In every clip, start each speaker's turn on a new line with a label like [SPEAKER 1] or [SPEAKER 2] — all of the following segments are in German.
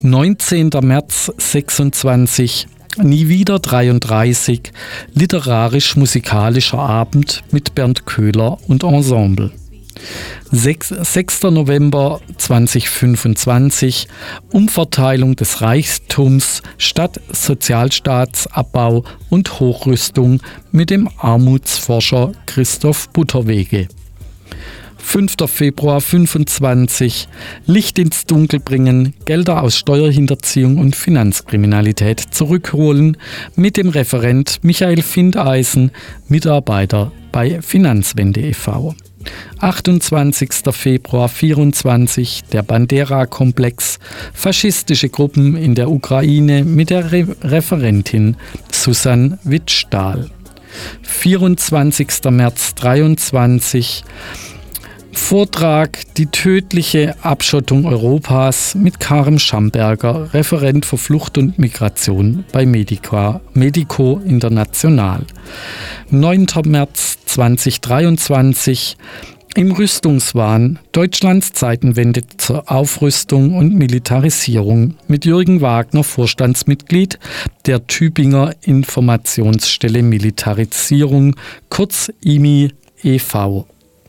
[SPEAKER 1] 19. März 26, Nie wieder 33, literarisch-musikalischer Abend mit Bernd Köhler und Ensemble. 6. November 2025, Umverteilung des Reichtums statt Sozialstaatsabbau und Hochrüstung mit dem Armutsforscher Christoph Butterwege. 5. Februar 25, Licht ins Dunkel bringen, Gelder aus Steuerhinterziehung und Finanzkriminalität zurückholen mit dem Referent Michael Findeisen, Mitarbeiter bei Finanzwende e.V. 28. Februar 24, der Bandera-Komplex, faschistische Gruppen in der Ukraine mit der Referentin Susanne Wittstahl. 24. März 23, Vortrag Die tödliche Abschottung Europas mit Karim Schamberger, Referent für Flucht und Migration bei Medico International. 9. März 2023, Im Rüstungswahn, Deutschlands Zeitenwende zur Aufrüstung und Militarisierung mit Jürgen Wagner, Vorstandsmitglied der Tübinger Informationsstelle Militarisierung, kurz IMI e.V.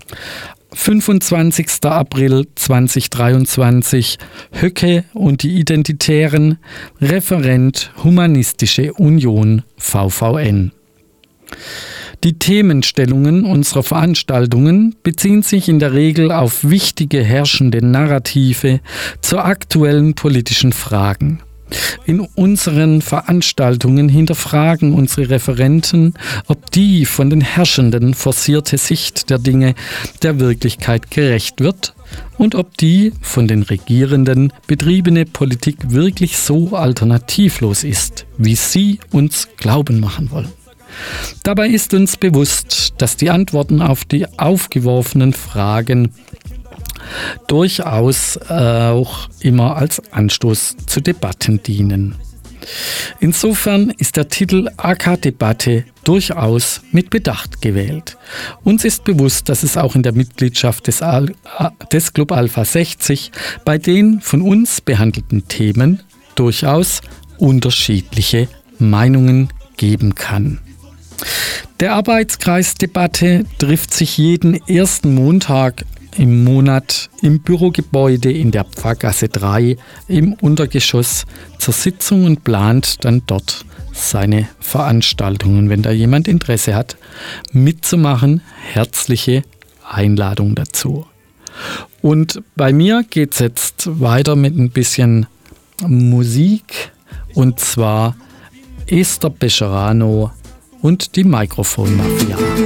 [SPEAKER 1] 25. April 2023, Höcke und die Identitären, Referent Humanistische Union VVN. Die Themenstellungen unserer Veranstaltungen beziehen sich in der Regel auf wichtige herrschende Narrative zu aktuellen politischen Fragen. In unseren Veranstaltungen hinterfragen unsere Referenten, ob die von den Herrschenden forcierte Sicht der Dinge der Wirklichkeit gerecht wird und ob die von den Regierenden betriebene Politik wirklich so alternativlos ist, wie sie uns glauben machen wollen. Dabei ist uns bewusst, dass die Antworten auf die aufgeworfenen Fragen durchaus auch immer als Anstoß zu Debatten dienen. Insofern ist der Titel AK-Debatte durchaus mit Bedacht gewählt. Uns ist bewusst, dass es auch in der Mitgliedschaft des Club Alpha 60 bei den von uns behandelten Themen durchaus unterschiedliche Meinungen geben kann. Der Arbeitskreis Debatte trifft sich jeden ersten Montag im Monat im Bürogebäude in der Pfarrgasse 3 im Untergeschoss zur Sitzung und plant dann dort seine Veranstaltungen. Wenn da jemand Interesse hat, mitzumachen, herzliche Einladung dazu. Und bei mir geht es jetzt weiter mit ein bisschen Musik, und zwar Esther Becherano und die Mikrofonmafia.